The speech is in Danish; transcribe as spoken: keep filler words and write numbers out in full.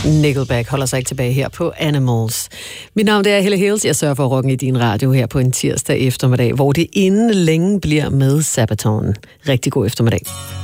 Nickelback holder sig ikke tilbage her på Animals. Mit navn er Helle Hills. Jeg sørger for rocken i din radio her på en tirsdag eftermiddag, hvor det inden længe bliver med Sabaton. Rigtig god eftermiddag.